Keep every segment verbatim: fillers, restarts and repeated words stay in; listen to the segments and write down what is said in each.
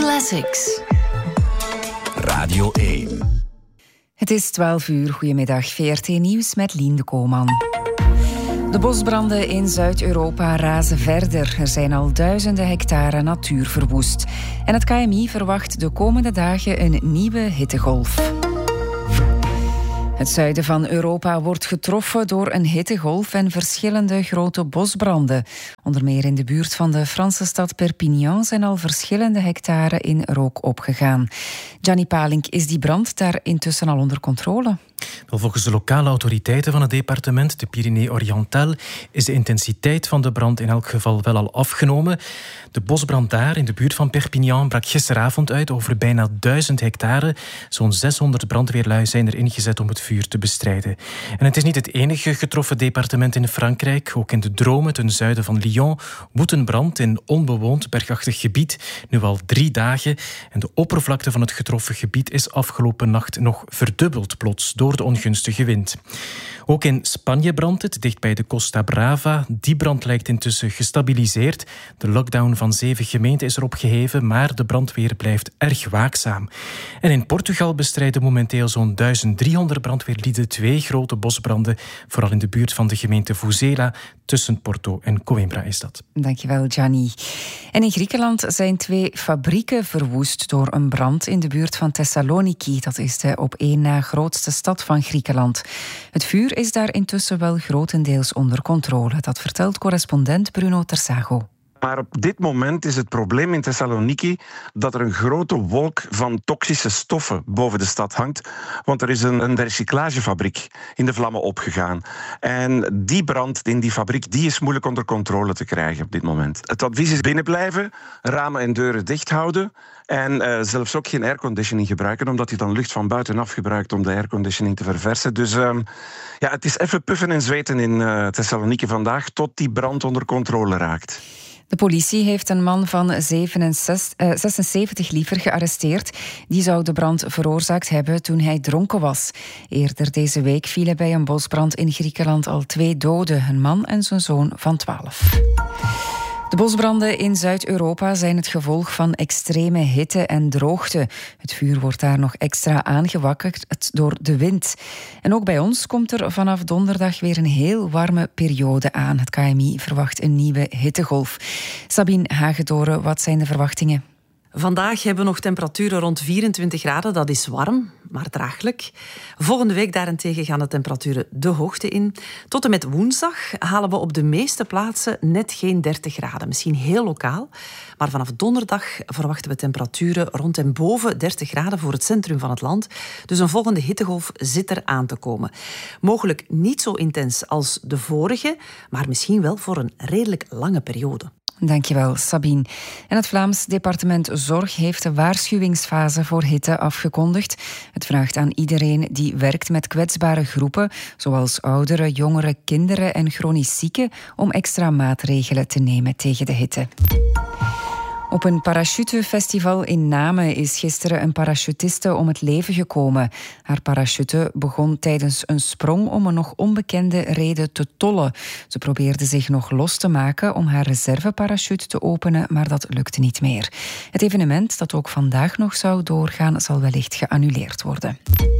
Classics. Radio één. Het is twaalf uur. Goedemiddag. V R T Nieuws met Lien de Kooman. De bosbranden in Zuid-Europa razen verder. Er zijn al duizenden hectare natuur verwoest. En het K M I verwacht de komende dagen een nieuwe hittegolf. Het zuiden van Europa wordt getroffen door een hittegolf en verschillende grote bosbranden. Onder meer in de buurt van de Franse stad Perpignan zijn al verschillende hectare in rook opgegaan. Gianni Palink, is die brand daar intussen al onder controle? Wel, volgens de lokale autoriteiten van het departement, de Pyrénées-Orientales, is de intensiteit van de brand in elk geval wel al afgenomen. De bosbrand daar in de buurt van Perpignan brak gisteravond uit over bijna duizend hectare. Zo'n zeshonderd brandweerlui zijn er ingezet om het vuur te bestrijden. En het is niet het enige getroffen departement in Frankrijk. Ook in de Drôme, ten zuiden van Lyon, woedt een brand in onbewoond bergachtig gebied. Nu al drie dagen. En de oppervlakte van het getroffen gebied is afgelopen nacht nog verdubbeld plots door de ongunstige wind. Ook in Spanje brandt het, dicht bij de Costa Brava. Die brand lijkt intussen gestabiliseerd. De lockdown van zeven gemeenten is erop geheven, maar de brandweer blijft erg waakzaam. En in Portugal bestrijden momenteel zo'n duizend driehonderd brandweerlieden twee grote bosbranden, vooral in de buurt van de gemeente Vuzela, tussen Porto en Coimbra is dat. Dankjewel, Gianni. En in Griekenland zijn twee fabrieken verwoest door een brand in de buurt van Thessaloniki. Dat is de op één na grootste stad van Griekenland. Het vuur is daar intussen wel grotendeels onder controle. Dat vertelt correspondent Bruno Tersago. Maar op dit moment is het probleem in Thessaloniki dat er een grote wolk van toxische stoffen boven de stad hangt. Want er is een, een recyclagefabriek in de vlammen opgegaan. En die brand in die fabriek die is moeilijk onder controle te krijgen op dit moment. Het advies is binnenblijven, ramen en deuren dicht houden. En uh, zelfs ook geen airconditioning gebruiken, omdat je dan lucht van buitenaf gebruikt om de airconditioning te verversen. Dus uh, ja, het is even puffen en zweten in uh, Thessaloniki vandaag, tot die brand onder controle raakt. De politie heeft een man van zesenzeventig liever gearresteerd. Die zou de brand veroorzaakt hebben toen hij dronken was. Eerder deze week vielen bij een bosbrand in Griekenland al twee doden. Een man en zijn zoon van twaalf. De bosbranden in Zuid-Europa zijn het gevolg van extreme hitte en droogte. Het vuur wordt daar nog extra aangewakkerd door de wind. En ook bij ons komt er vanaf donderdag weer een heel warme periode aan. Het K M I verwacht een nieuwe hittegolf. Sabine Hagedoren, wat zijn de verwachtingen? Vandaag hebben we nog temperaturen rond vierentwintig graden. Dat is warm, maar draaglijk. Volgende week daarentegen gaan de temperaturen de hoogte in. Tot en met woensdag halen we op de meeste plaatsen net geen dertig graden. Misschien heel lokaal. Maar vanaf donderdag verwachten we temperaturen rond en boven dertig graden voor het centrum van het land. Dus een volgende hittegolf zit er aan te komen. Mogelijk niet zo intens als de vorige, maar misschien wel voor een redelijk lange periode. Dankjewel, Sabine. En het Vlaams departement Zorg heeft de waarschuwingsfase voor hitte afgekondigd. Het vraagt aan iedereen die werkt met kwetsbare groepen, zoals ouderen, jongeren, kinderen en chronisch zieken, om extra maatregelen te nemen tegen de hitte. Op een parachutefestival in Namen is gisteren een parachutiste om het leven gekomen. Haar parachute begon tijdens een sprong om een nog onbekende reden te tollen. Ze probeerde zich nog los te maken om haar reserveparachute te openen, maar dat lukte niet meer. Het evenement, dat ook vandaag nog zou doorgaan, zal wellicht geannuleerd worden.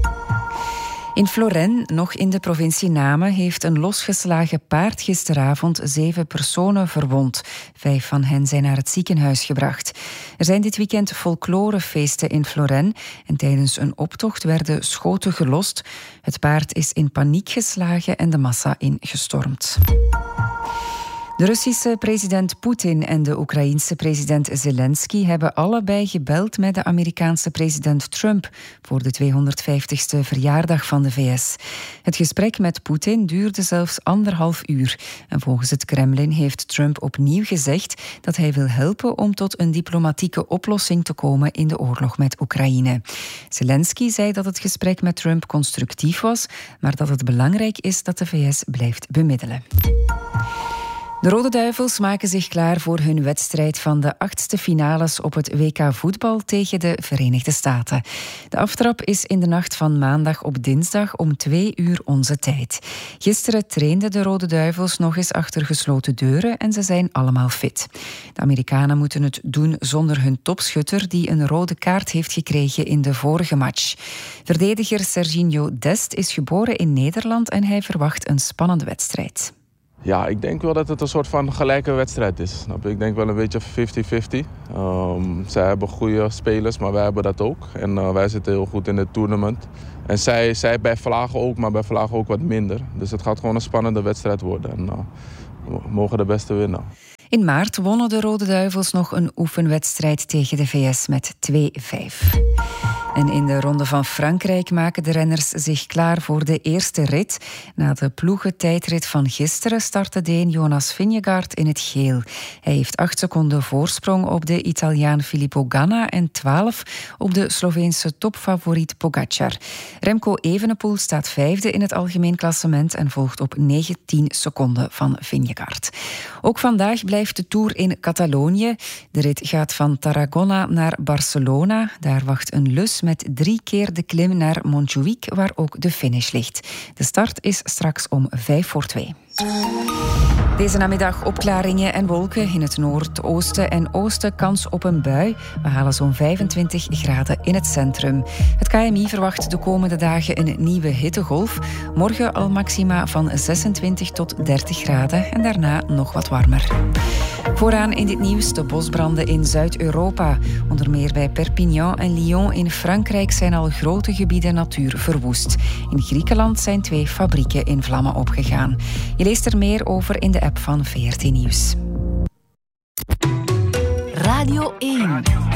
In Florens, nog in de provincie Namen, heeft een losgeslagen paard gisteravond zeven personen verwond. Vijf van hen zijn naar het ziekenhuis gebracht. Er zijn dit weekend folklorefeesten in Florens en tijdens een optocht werden schoten gelost. Het paard is in paniek geslagen en de massa ingestormd. De Russische president Poetin en de Oekraïense president Zelensky hebben allebei gebeld met de Amerikaanse president Trump voor de tweehonderdvijftigste verjaardag van de V S. Het gesprek met Poetin duurde zelfs anderhalf uur. En volgens het Kremlin heeft Trump opnieuw gezegd dat hij wil helpen om tot een diplomatieke oplossing te komen in de oorlog met Oekraïne. Zelensky zei dat het gesprek met Trump constructief was, maar dat het belangrijk is dat de V S blijft bemiddelen. De Rode Duivels maken zich klaar voor hun wedstrijd van de achtste finales op het W K voetbal tegen de Verenigde Staten. De aftrap is in de nacht van maandag op dinsdag om twee uur onze tijd. Gisteren trainden de Rode Duivels nog eens achter gesloten deuren en ze zijn allemaal fit. De Amerikanen moeten het doen zonder hun topschutter die een rode kaart heeft gekregen in de vorige match. Verdediger Serginho Dest is geboren in Nederland en hij verwacht een spannende wedstrijd. Ja, ik denk wel dat het een soort van gelijke wedstrijd is. Ik denk wel een beetje vijftig vijftig. Um, zij hebben goede spelers, maar wij hebben dat ook. En uh, wij zitten heel goed in het tournament. En zij, zij bij Vlagen ook, maar bij Vlagen ook wat minder. Dus het gaat gewoon een spannende wedstrijd worden. En uh, we mogen de beste winnen. In maart wonnen de Rode Duivels nog een oefenwedstrijd tegen de V S met twee vijf. En in de Ronde van Frankrijk maken de renners zich klaar voor de eerste rit. Na de ploegentijdrit van gisteren startte Deen Jonas Vingegaard in het geel. Hij heeft acht seconden voorsprong op de Italiaan Filippo Ganna en twaalf op de Sloveense topfavoriet Pogacar. Remco Evenepoel staat vijfde in het algemeen klassement en volgt op negentien seconden van Vingegaard. Ook vandaag blijft de Tour in Catalonië. De rit gaat van Tarragona naar Barcelona. Daar wacht een lus met drie keer de klim naar Montjuïc, waar ook de finish ligt. De start is straks om vijf voor twee. Deze namiddag opklaringen en wolken. In het noordoosten en oosten kans op een bui. We halen zo'n vijfentwintig graden in het centrum. Het K M I verwacht de komende dagen een nieuwe hittegolf. Morgen al maxima van zesentwintig tot dertig graden en daarna nog wat warmer. Vooraan in dit nieuws de bosbranden in Zuid-Europa. Onder meer bij Perpignan en Lyon in Frankrijk zijn al grote gebieden natuur verwoest. In Griekenland zijn twee fabrieken in vlammen opgegaan. Je leest er meer over in de app van V R T Nieuws. Radio één.